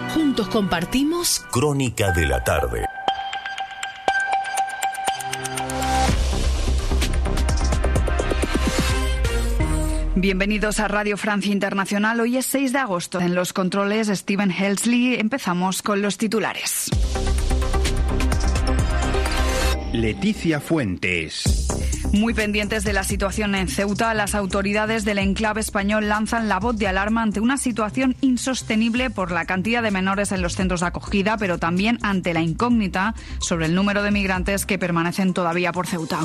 Juntos compartimos Crónica de la Tarde. Bienvenidos a Radio Francia Internacional. Hoy es 6 de agosto. En los controles, Steven Helsley. Empezamos con los titulares. Leticia Fuentes. Muy pendientes de la situación en Ceuta, las autoridades del enclave español lanzan la voz de alarma ante una situación insostenible por la cantidad de menores en los centros de acogida, pero también ante la incógnita sobre el número de migrantes que permanecen todavía por Ceuta.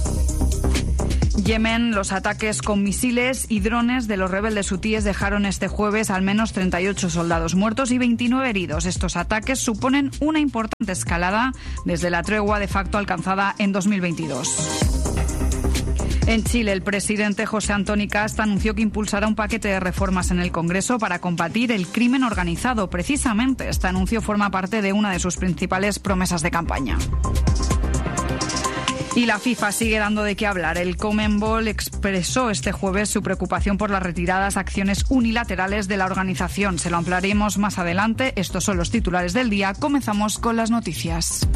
Yemen, los ataques con misiles y drones de los rebeldes hutíes dejaron este jueves al menos 38 soldados muertos y 29 heridos. Estos ataques suponen una importante escalada desde la tregua de facto alcanzada en 2022. En Chile, el presidente José Antonio Kast anunció que impulsará un paquete de reformas en el Congreso para combatir el crimen organizado. Precisamente, este anuncio forma parte de una de sus principales promesas de campaña. Y la FIFA sigue dando de qué hablar. El CONMEBOL expresó este jueves su preocupación por las retiradas acciones unilaterales de la organización. Se lo ampliaremos más adelante. Estos son los titulares del día. Comenzamos con las noticias.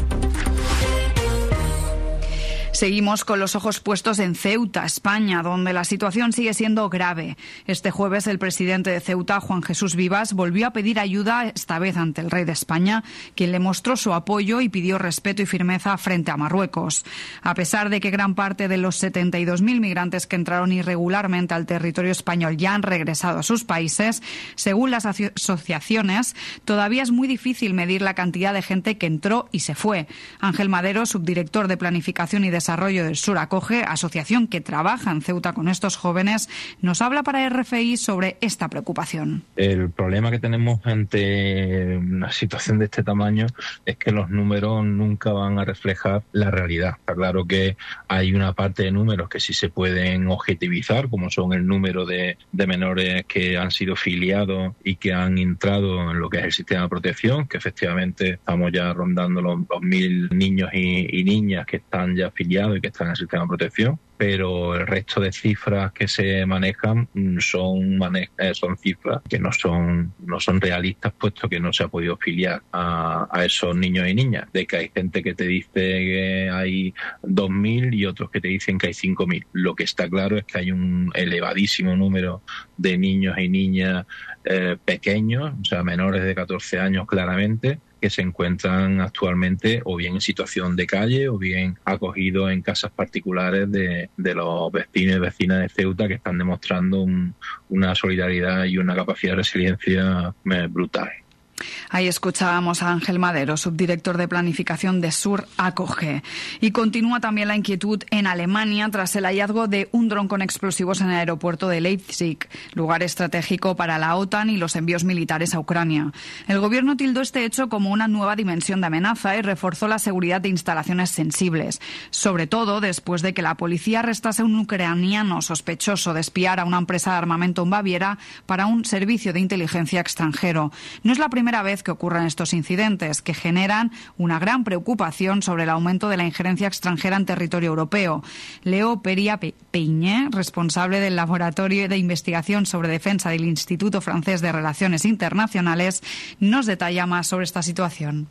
Seguimos con los ojos puestos en Ceuta, España, donde la situación sigue siendo grave. Este jueves el presidente de Ceuta, Juan Jesús Vivas, volvió a pedir ayuda, esta vez ante el rey de España, quien le mostró su apoyo y pidió respeto y firmeza frente a Marruecos. A pesar de que gran parte de los 72.000 migrantes que entraron irregularmente al territorio español ya han regresado a sus países, según las asociaciones, todavía es muy difícil medir la cantidad de gente que entró y se fue. Ángel Madero, subdirector de Planificación y Desarrollo del Sur Acoge, asociación que trabaja en Ceuta con estos jóvenes, nos habla para RFI sobre esta preocupación. El problema que tenemos ante una situación de este tamaño es que los números nunca van a reflejar la realidad. Está claro que hay una parte de números que sí se pueden objetivizar, como son el número de menores que han sido filiados y que han entrado en lo que es el sistema de protección, que efectivamente estamos ya rondando los 1.000 niños y niñas que están ya filiados y que están en el sistema de protección, pero el resto de cifras que se manejan son cifras que no son realistas, puesto que no se ha podido filiar a esos niños y niñas. De que hay gente que te dice que hay 2.000 y otros que te dicen que hay 5.000. Lo que está claro es que hay un elevadísimo número de niños y niñas pequeños, o sea, menores de 14 años claramente, que se encuentran actualmente o bien en situación de calle o bien acogidos en casas particulares de los vecinos y vecinas de Ceuta, que están demostrando una solidaridad y una capacidad de resiliencia brutal. Ahí escuchábamos a Ángel Madero, subdirector de Planificación de Sur Acoge. Y continúa también la inquietud en Alemania tras el hallazgo de un dron con explosivos en el aeropuerto de Leipzig, lugar estratégico para la OTAN y los envíos militares a Ucrania. El gobierno tildó este hecho como una nueva dimensión de amenaza y reforzó la seguridad de instalaciones sensibles, sobre todo después de que la policía arrestase a un ucraniano sospechoso de espiar a una empresa de armamento en Baviera para un servicio de inteligencia extranjero. No es la primera vez que ocurren estos incidentes, que generan una gran preocupación sobre el aumento de la injerencia extranjera en territorio europeo. Leo Peria Peigné, responsable del Laboratorio de Investigación sobre Defensa del Instituto Francés de Relaciones Internacionales, nos detalla más sobre esta situación.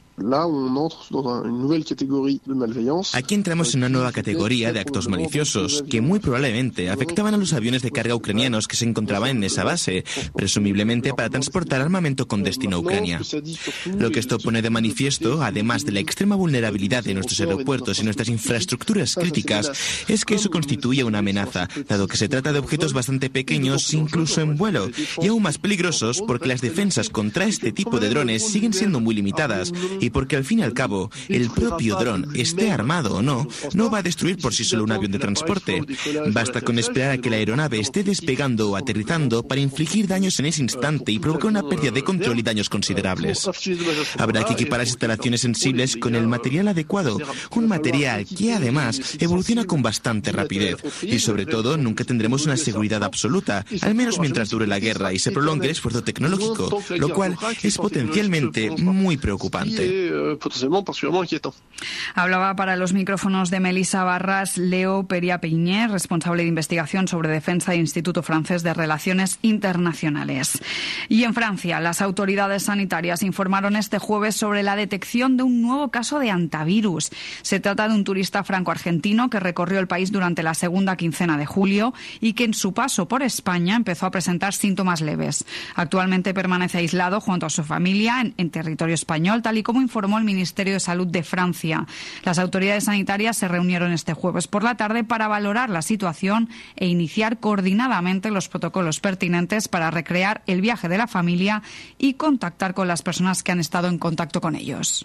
Aquí entramos en una nueva categoría de actos maliciosos que muy probablemente afectaban a los aviones de carga ucranianos que se encontraban en esa base, presumiblemente para transportar armamento con destino a Ucrania. Lo que esto pone de manifiesto, además de la extrema vulnerabilidad de nuestros aeropuertos y nuestras infraestructuras críticas, es que eso constituye una amenaza, dado que se trata de objetos bastante pequeños, incluso en vuelo, y aún más peligrosos porque las defensas contra este tipo de drones siguen siendo muy limitadas y porque al fin y al cabo el propio dron, esté armado o no, no va a destruir por sí solo un avión de transporte. Basta con esperar a que la aeronave esté despegando o aterrizando para infligir daños en ese instante y provocar una pérdida de control y daños considerables. Habrá que equipar las instalaciones sensibles con el material adecuado, un material que además evoluciona con bastante rapidez y sobre todo nunca tendremos una seguridad absoluta, al menos mientras dure la guerra y se prolongue el esfuerzo tecnológico, lo cual es potencialmente muy preocupante. potentiellement particulièrement inquiétant. Hablaba para los micrófonos de Melissa Barras Leo Peria-Peigné, responsable de investigación sobre defensa del Instituto Francés de Relaciones Internacionales. Y en Francia, las autoridades sanitarias informaron este jueves sobre la detección de un nuevo caso de hantavirus. Se trata de un turista franco-argentino que recorrió el país durante la segunda quincena de julio y que en su paso por España empezó a presentar síntomas leves. Actualmente permanece aislado junto a su familia en territorio español, tal y como informó el Ministerio de Salud de Francia. Las autoridades sanitarias se reunieron este jueves por la tarde para valorar la situación e iniciar coordinadamente los protocolos pertinentes para recrear el viaje de la familia y contactar con las personas que han estado en contacto con ellos.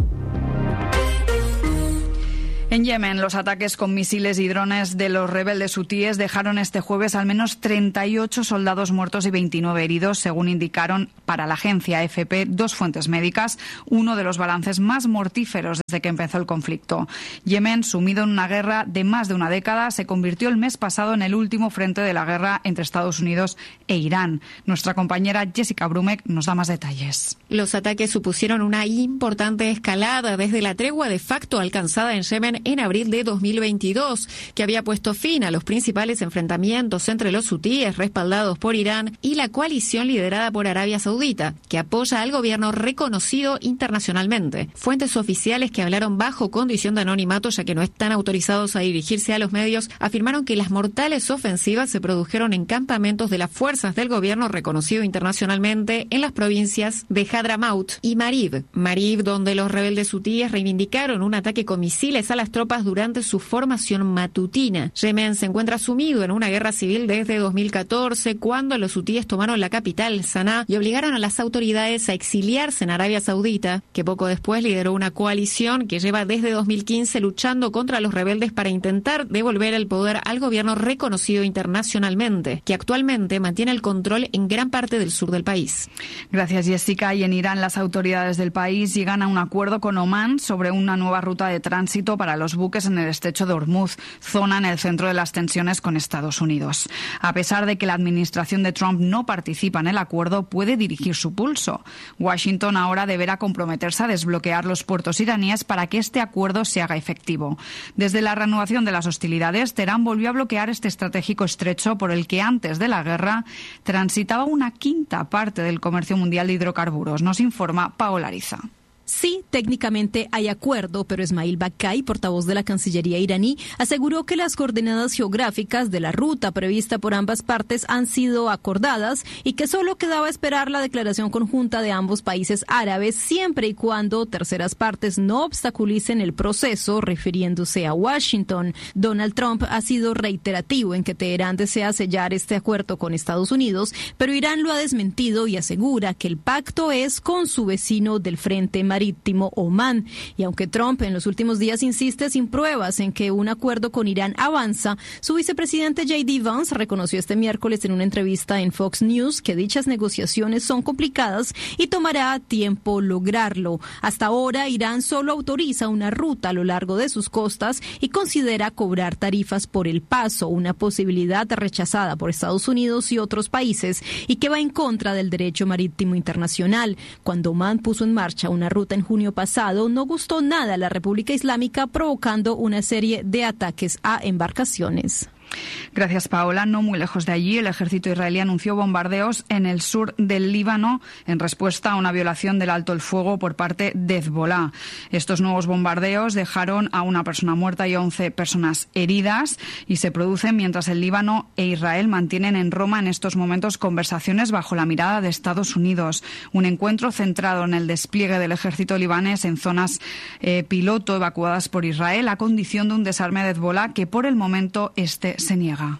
En Yemen, los ataques con misiles y drones de los rebeldes hutíes dejaron este jueves al menos 38 soldados muertos y 29 heridos, según indicaron para la agencia AFP 2 fuentes médicas, uno de los balances más mortíferos desde que empezó el conflicto. Yemen, sumido en una guerra de más de una década, se convirtió el mes pasado en el último frente de la guerra entre Estados Unidos e Irán. Nuestra compañera Jessica Brumek nos da más detalles. Los ataques supusieron una importante escalada desde la tregua de facto alcanzada en Yemen en abril de 2022, que había puesto fin a los principales enfrentamientos entre los hutíes respaldados por Irán y la coalición liderada por Arabia Saudita, que apoya al gobierno reconocido internacionalmente. Fuentes oficiales que hablaron bajo condición de anonimato, ya que no están autorizados a dirigirse a los medios, afirmaron que las mortales ofensivas se produjeron en campamentos de las fuerzas del gobierno reconocido internacionalmente en las provincias de Hadramaut y Marib, donde los rebeldes hutíes reivindicaron un ataque con misiles a las tropas durante su formación matutina. Yemen se encuentra sumido en una guerra civil desde 2014, cuando los hutíes tomaron la capital, Sanaa, y obligaron a las autoridades a exiliarse en Arabia Saudita, que poco después lideró una coalición que lleva desde 2015 luchando contra los rebeldes para intentar devolver el poder al gobierno reconocido internacionalmente, que actualmente mantiene el control en gran parte del sur del país. Gracias, Jessica. Y en Irán, las autoridades del país llegan a un acuerdo con Omán sobre una nueva ruta de tránsito para los buques en el estrecho de Hormuz, zona en el centro de las tensiones con Estados Unidos. A pesar de que la administración de Trump no participa en el acuerdo, puede dirigir su pulso. Washington ahora deberá comprometerse a desbloquear los puertos iraníes para que este acuerdo se haga efectivo. Desde la reanudación de las hostilidades, Teherán volvió a bloquear este estratégico estrecho por el que antes de la guerra transitaba una quinta parte del comercio mundial de hidrocarburos. Nos informa Paola Ariza. Sí, técnicamente hay acuerdo, pero Esmail Bakai, portavoz de la Cancillería iraní, aseguró que las coordenadas geográficas de la ruta prevista por ambas partes han sido acordadas y que solo quedaba esperar la declaración conjunta de ambos países árabes, siempre y cuando terceras partes no obstaculicen el proceso, refiriéndose a Washington. Donald Trump ha sido reiterativo en que Teherán desea sellar este acuerdo con Estados Unidos, pero Irán lo ha desmentido y asegura que el pacto es con su vecino del frente marítimo Omán. Y aunque Trump en los últimos días insiste sin pruebas en que un acuerdo con Irán avanza, su vicepresidente J.D. Vance reconoció este miércoles en una entrevista en Fox News que dichas negociaciones son complicadas y tomará tiempo lograrlo. Hasta ahora, Irán solo autoriza una ruta a lo largo de sus costas y considera cobrar tarifas por el paso, una posibilidad rechazada por Estados Unidos y otros países y que va en contra del derecho marítimo internacional. Cuando Omán puso en marcha una ruta en junio pasado, no gustó nada a la República Islámica, provocando una serie de ataques a embarcaciones. Gracias, Paola. No muy lejos de allí, el ejército israelí anunció bombardeos en el sur del Líbano en respuesta a una violación del alto el fuego por parte de Hezbollah. Estos nuevos bombardeos dejaron a una persona muerta y 11 personas heridas y se producen mientras el Líbano e Israel mantienen en Roma en estos momentos conversaciones bajo la mirada de Estados Unidos. Un encuentro centrado en el despliegue del ejército libanés en zonas piloto evacuadas por Israel a condición de un desarme de Hezbollah que por el momento se niega.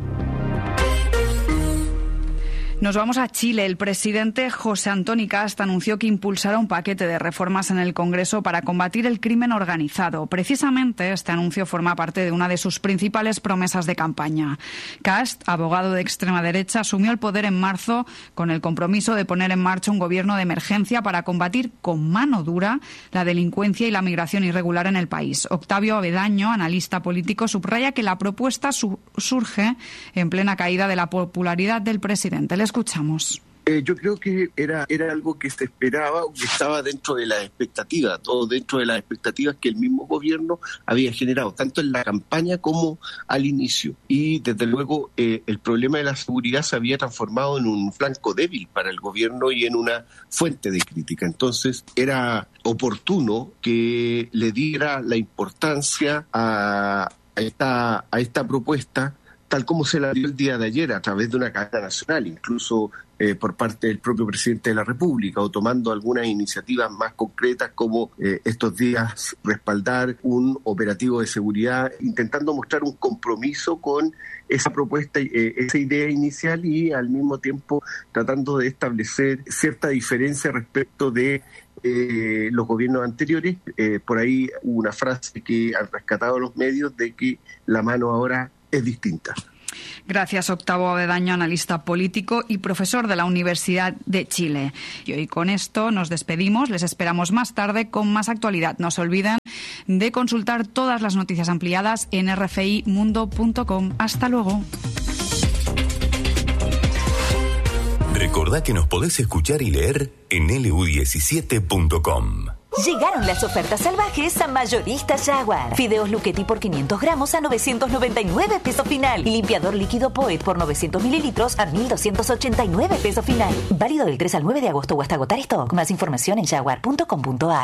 Nos vamos a Chile. El presidente José Antonio Kast anunció que impulsará un paquete de reformas en el Congreso para combatir el crimen organizado. Precisamente este anuncio forma parte de una de sus principales promesas de campaña. Kast, abogado de extrema derecha, asumió el poder en marzo con el compromiso de poner en marcha un gobierno de emergencia para combatir con mano dura la delincuencia y la migración irregular en el país. Octavio Avedaño, analista político, subraya que la propuesta surge en plena caída de la popularidad del presidente. Le escuchamos. Yo creo que era algo que se esperaba o que estaba dentro de las expectativas, todo dentro de las expectativas que el mismo gobierno había generado, tanto en la campaña como al inicio. Y desde luego el problema de la seguridad se había transformado en un flanco débil para el gobierno y en una fuente de crítica. Entonces era oportuno que le diera la importancia a esta propuesta, tal como se la dio el día de ayer a través de una cadena nacional, incluso por parte del propio presidente de la República, o tomando algunas iniciativas más concretas como estos días respaldar un operativo de seguridad, intentando mostrar un compromiso con esa propuesta, esa idea inicial, y al mismo tiempo tratando de establecer cierta diferencia respecto de los gobiernos anteriores. Por ahí hubo una frase que han rescatado los medios de que la mano ahora es distinta. Gracias, Octavio Avedaño, analista político y profesor de la Universidad de Chile. Y hoy con esto nos despedimos. Les esperamos más tarde con más actualidad. No se olviden de consultar todas las noticias ampliadas en rfimundo.com. Hasta luego. Recordá que nos podés escuchar y leer en lu17.com. Llegaron las ofertas salvajes a Mayorista Jaguar. Fideos Luchetti por 500 gramos a 999 pesos final. Y limpiador líquido Poet por 900 mililitros a 1.289 pesos final. Válido del 3 al 9 de agosto o hasta agotar stock. Más información en jaguar.com.ar.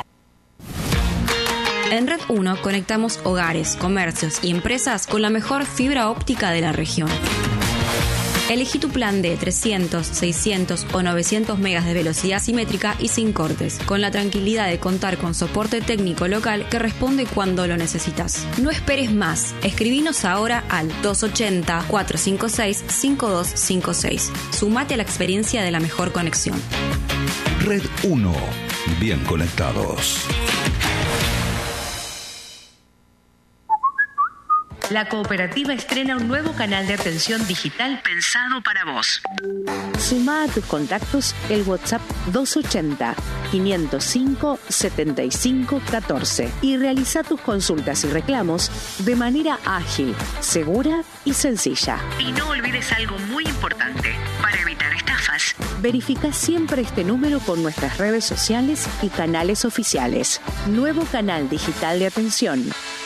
En Red 1 conectamos hogares, comercios y empresas con la mejor fibra óptica de la región. Elegí tu plan de 300, 600 o 900 megas de velocidad simétrica y sin cortes, con la tranquilidad de contar con soporte técnico local que responde cuando lo necesitas. No esperes más. Escribinos ahora al 280-456-5256. Sumate a la experiencia de la mejor conexión. Red 1. Bien conectados. La cooperativa estrena un nuevo canal de atención digital pensado para vos. Suma a tus contactos el WhatsApp 280-505-7514 y realiza tus consultas y reclamos de manera ágil, segura y sencilla. Y no olvides algo muy importante. Para evitar estafas, verifica siempre este número con nuestras redes sociales y canales oficiales. Nuevo canal digital de atención.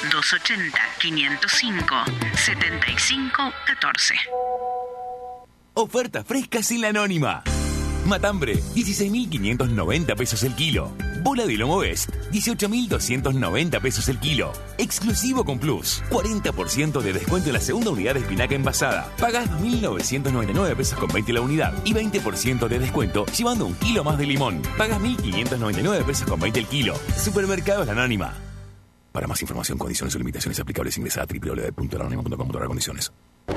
280-505-7514. Oferta fresca sin la anónima. Matambre, 16.590 pesos el kilo. Bola de lomo Best, 18.290 pesos el kilo. Exclusivo con Plus, 40% de descuento en la segunda unidad de espinaca envasada. Pagás 2.999 pesos con 20 la unidad y 20% de descuento llevando un kilo más de limón. Pagás 1.599 pesos con 20 el kilo. Supermercados La Anónima. Para más información, condiciones o limitaciones aplicables, ingresa a www.lanonima.com/condiciones.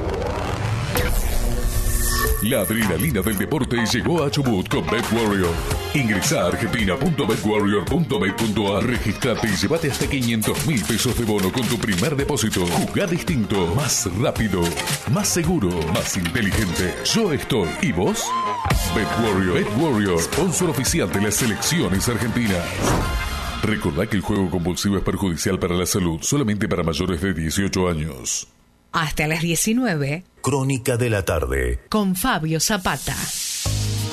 La adrenalina del deporte llegó a Chubut con BetWarrior. Ingresa a argentina.betwarrior.bet.ar, registrate y llévate hasta 500.000 pesos de bono con tu primer depósito. Jugá distinto, más rápido, más seguro, más inteligente. Yo estoy. ¿Y vos? BetWarrior. BetWarrior, sponsor oficial de las selecciones argentinas. Recordá que el juego compulsivo es perjudicial para la salud, solamente para mayores de 18 años. Hasta las 19. Crónica de la tarde. Con Fabio Zapata.